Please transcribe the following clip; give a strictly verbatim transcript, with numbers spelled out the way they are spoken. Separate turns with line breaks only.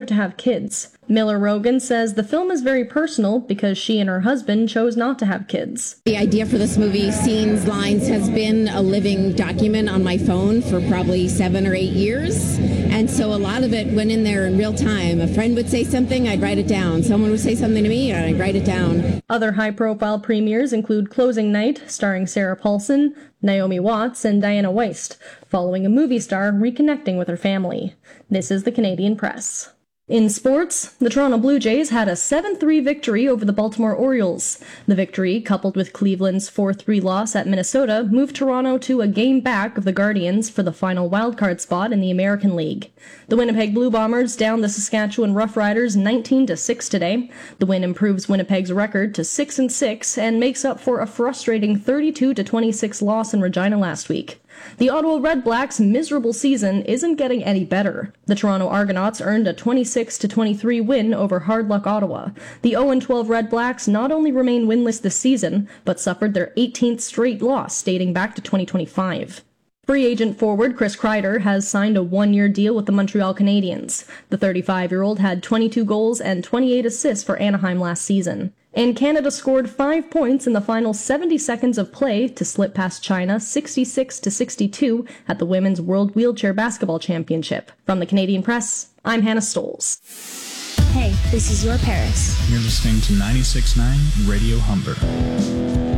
to have kids. Miller Rogan says the film is very personal because she and her husband chose not to have kids.
The idea for this movie, Scenes, Lines, has been a living document on my phone for probably seven or eight years. And so a lot of it went in there in real time. A friend would say something, I'd write it down. Someone would say something to me, and I'd write it down.
Other high-profile premieres include Closing Night, starring Sarah Paulson, Naomi Watts, and Diana Weist, following a movie star reconnecting with her family. This is the Canadian Press. In sports, the Toronto Blue Jays had a seven three victory over the Baltimore Orioles. The victory, coupled with Cleveland's four three loss at Minnesota, moved Toronto to a game back of the Guardians for the final wildcard spot in the American League. The Winnipeg Blue Bombers downed the Saskatchewan Roughriders nineteen to six today. The win improves Winnipeg's record to six and six and makes up for a frustrating thirty-two to twenty-six loss in Regina last week. The Ottawa Red Blacks' miserable season isn't getting any better. The Toronto Argonauts earned a twenty-six to twenty-three win over Hard Luck Ottawa. The oh and twelve Red Blacks not only remain winless this season, but suffered their eighteenth straight loss dating back to twenty twenty-five. Free agent forward Chris Kreider has signed a one-year deal with the Montreal Canadiens. The thirty-five-year-old had twenty-two goals and twenty-eight assists for Anaheim last season. And Canada scored five points in the final seventy seconds of play to slip past China sixty-six to sixty-two at the Women's World Wheelchair Basketball Championship. From the Canadian Press, I'm Hannah Stoles.
Hey, this is your Paris.
You're listening to ninety-six point nine Radio Humber.